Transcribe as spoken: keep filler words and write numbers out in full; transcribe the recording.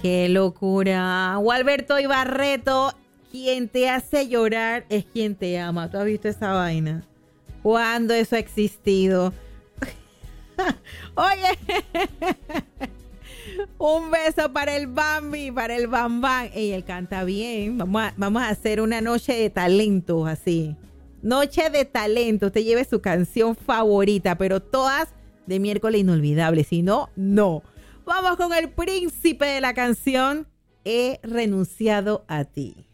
Qué locura. Gualberto Ibarreto, quien te hace llorar es quien te ama. ¿Tú has visto esa vaina? ¿Cuándo eso ha existido? Oye, un beso para el Bambi, para el Bambán. Ey, él canta bien. Vamos a, vamos a hacer una noche de talentos así. Noche de talento. Usted lleve su canción favorita, pero todas de miércoles inolvidable. Si no, no. Vamos con el príncipe de la canción. He renunciado a ti.